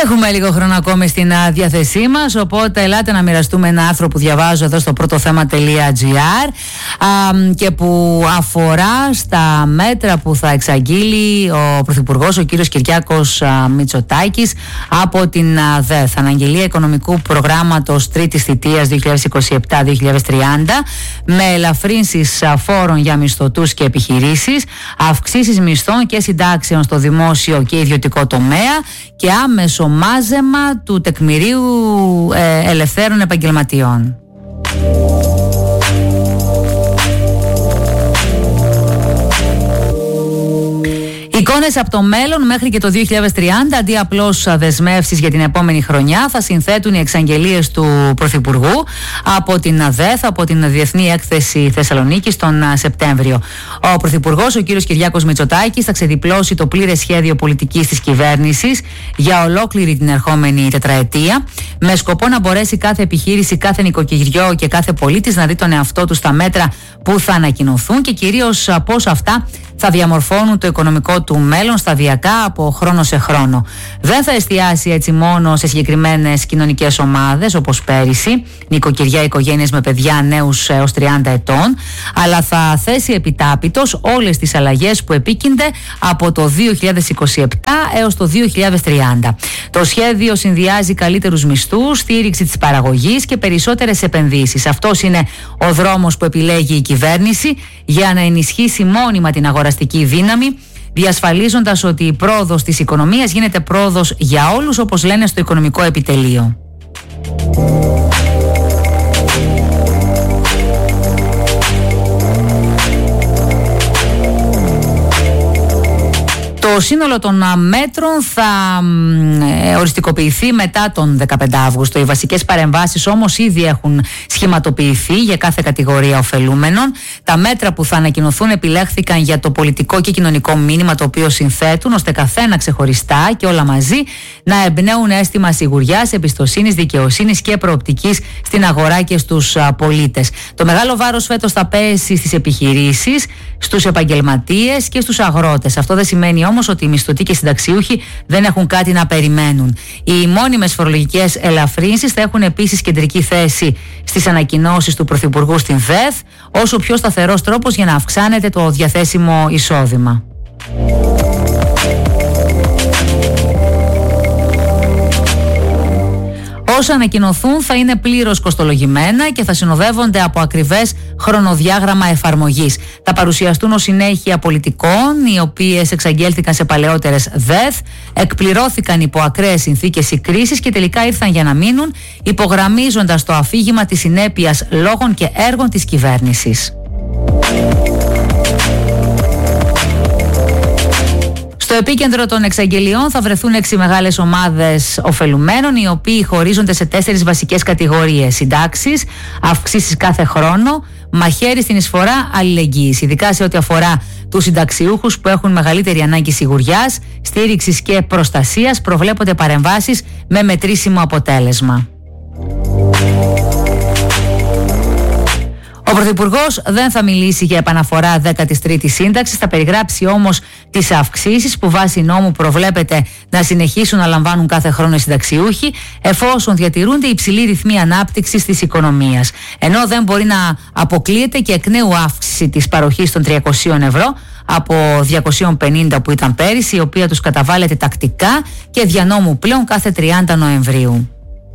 Έχουμε λίγο χρόνο ακόμη στην διάθεσή μας, οπότε ελάτε να μοιραστούμε ένα άρθρο που διαβάζω εδώ στο πρωτοθέμα.gr και που αφορά στα μέτρα που θα εξαγγείλει ο Πρωθυπουργός, ο κύριος Κυριάκος Μητσοτάκης, από την ΔΕΘ. Αναγγελία οικονομικού προγράμματος τρίτης θητείας 2027-2030, με ελαφρύνσεις φόρων για μισθωτούς και επιχειρήσεις, αυξήσεις μισθών και συντάξεων στο δημόσιο και ιδιωτικό τομέα και άμεσο μάζεμα του τεκμηρίου ελευθέρων επαγγελματιών. Εικόνες από το μέλλον μέχρι και το 2030, αντί απλώς δεσμεύσεις για την επόμενη χρονιά, θα συνθέτουν οι εξαγγελίες του Πρωθυπουργού από την ΔΕΘ, από την Διεθνή Έκθεση Θεσσαλονίκης τον Σεπτέμβριο. Ο Πρωθυπουργός, ο κύριος Κυριάκος Μητσοτάκης, θα ξεδιπλώσει το πλήρες σχέδιο πολιτικής της κυβέρνησης για ολόκληρη την ερχόμενη τετραετία, με σκοπό να μπορέσει κάθε επιχείρηση, κάθε νοικοκυριό και κάθε πολίτης να δει τον εαυτό του στα μέτρα που θα ανακοινωθούν και κυρίως πώς αυτά θα διαμορφώνουν το οικονομικό του μέλλον σταδιακά από χρόνο σε χρόνο. Δεν θα εστιάσει έτσι μόνο σε συγκεκριμένες κοινωνικές ομάδες όπως πέρυσι, νοικοκυριά, οικογένειες με παιδιά, νέους έως 30 ετών, αλλά θα θέσει επιτάπητος όλες τις αλλαγές που επίκυνται από το 2027 έως το 2030. Το σχέδιο συνδυάζει καλύτερους μισθούς, στήριξη της παραγωγής και περισσότερες επενδύσεις. Αυτός είναι ο δρόμος που επιλέγει η κυβέρνηση για να ενισχύσει μόνιμα την αγοραστική δύναμη, διασφαλίζοντας ότι η πρόοδος της οικονομίας γίνεται πρόοδος για όλους, όπως λένε στο Οικονομικό Επιτελείο. Το σύνολο των μέτρων θα οριστικοποιηθεί μετά τον 15 Αύγουστο. Οι βασικές παρεμβάσεις όμως ήδη έχουν σχηματοποιηθεί για κάθε κατηγορία ωφελούμενων. Τα μέτρα που θα ανακοινωθούν επιλέχθηκαν για το πολιτικό και κοινωνικό μήνυμα το οποίο συνθέτουν, ώστε καθένα ξεχωριστά και όλα μαζί να εμπνέουν αίσθημα σιγουριάς, εμπιστοσύνης, δικαιοσύνης και προοπτικής στην αγορά και στους πολίτες. Το μεγάλο βάρος φέτος θα πέσει στις επιχειρήσεις, στους επαγγελματίες και στους αγρότες. Αυτό δεν σημαίνει όμως ότι οι μισθωτοί και οι συνταξιούχοι δεν έχουν κάτι να περιμένουν. Οι μόνιμες φορολογικές ελαφρύνσεις θα έχουν επίσης κεντρική θέση στις ανακοινώσεις του Πρωθυπουργού στην ΔΕΘ, όσο πιο σταθερός τρόπος για να αυξάνεται το διαθέσιμο εισόδημα. Όσα ανακοινωθούν θα είναι πλήρως κοστολογημένα και θα συνοδεύονται από ακριβές χρονοδιάγραμμα εφαρμογής. Θα παρουσιαστούν ως συνέχεια πολιτικών, οι οποίες εξαγγέλθηκαν σε παλαιότερες ΔΕΘ, εκπληρώθηκαν υπό ακραίες συνθήκες ή κρίσεις και τελικά ήρθαν για να μείνουν, υπογραμμίζοντας το αφήγημα της συνέπειας λόγων και έργων της κυβέρνησης. Στο επίκεντρο των εξαγγελιών θα βρεθούν 6 μεγάλες ομάδες ωφελουμένων, οι οποίοι χωρίζονται σε 4 βασικές κατηγορίες: συντάξεις, αυξήσεις κάθε χρόνο, μαχαίρι στην εισφορά, αλληλεγγύης. Ειδικά σε ό,τι αφορά τους συνταξιούχους που έχουν μεγαλύτερη ανάγκη σιγουριάς, στήριξης και προστασίας, προβλέπονται παρεμβάσεις με μετρήσιμο αποτέλεσμα. Ο Πρωθυπουργός δεν θα μιλήσει για επαναφορά 13ης σύνταξης, θα περιγράψει όμως τις αυξήσεις που βάσει νόμου προβλέπεται να συνεχίσουν να λαμβάνουν κάθε χρόνο οι συνταξιούχοι, εφόσον διατηρούνται υψηλοί ρυθμοί ανάπτυξης της οικονομίας. Ενώ δεν μπορεί να αποκλείεται και εκ νέου αύξηση της παροχής των 300 ευρώ από 250 που ήταν πέρυσι, η οποία τους καταβάλλεται τακτικά και δια νόμου πλέον κάθε 30 Νοεμβρίου.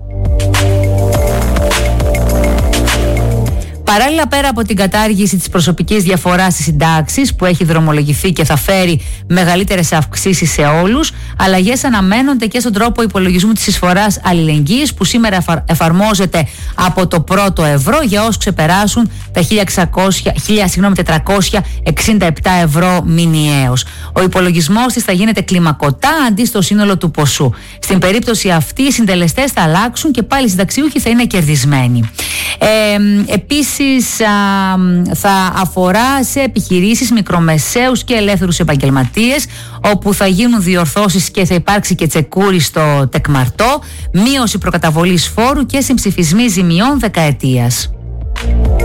Παράλληλα, πέρα από την κατάργηση της προσωπικής διαφοράς στις συντάξεις που έχει δρομολογηθεί και θα φέρει μεγαλύτερες αυξήσεις σε όλους, αλλαγές αναμένονται και στον τρόπο υπολογισμού της εισφοράς αλληλεγγύης που σήμερα εφαρμόζεται από το πρώτο ευρώ για όσους ξεπεράσουν τα 1.467 ευρώ μηνιαίως. Ο υπολογισμός της θα γίνεται κλιμακωτά αντί στο σύνολο του ποσού. Στην περίπτωση αυτή οι συντελεστές θα αλλάξουν και πάλι οι συνταξιούχοι θα είναι κερδισμένοι. Επίσης θα αφορά σε επιχειρήσεις, μικρομεσαίους και ελεύθερους επαγγελματίες, όπου θα γίνουν διορθώσεις και θα υπάρξει και τσεκούρι στο τεκμαρτό, μείωση προκαταβολής φόρου και συμψηφισμοί ζημιών δεκαετίας.